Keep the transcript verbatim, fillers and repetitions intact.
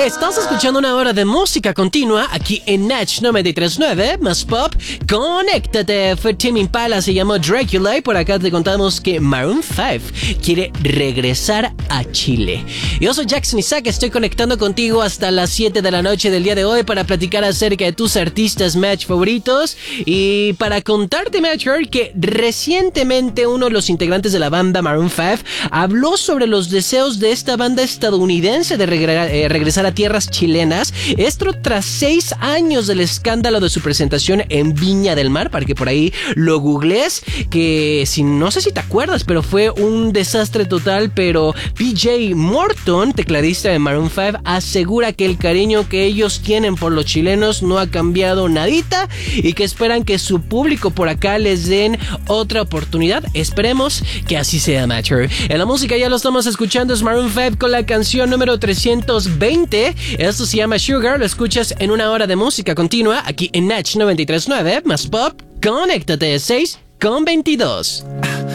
Estás escuchando una hora de música continua aquí en Natch noventa y tres punto nueve, más pop. Conéctate. Fue Tame Impala, se llamó Dracula. Y por acá te contamos que Maroon cinco quiere regresar a Chile. Yo soy Jackson Isaac, estoy conectando contigo hasta las siete de la noche del día de hoy para platicar acerca de tus artistas Match favoritos y para contarte, Matcher, que recientemente uno de los integrantes de la banda Maroon cinco habló sobre los deseos de esta banda estadounidense de regre- eh, regresar a tierras chilenas. Esto tras seis años del escándalo de su presentación en Viña del Mar, para que por ahí lo googlees, que si no sé si te acuerdas, pero fue un desastre total. Pero P J Morton, tecladista de Maroon cinco, asegura que el cariño que ellos tienen por los chilenos no ha cambiado nadita y que esperan que su público por acá les den otra oportunidad. Esperemos que así sea, Matcher. En la música ya lo estamos escuchando, es Maroon cinco con la canción número trescientos veinte. Esto se llama Sugar, lo escuchas en una hora de música continua aquí en Natch noventa y tres punto nueve, más pop. Conéctate, seis con veintidós.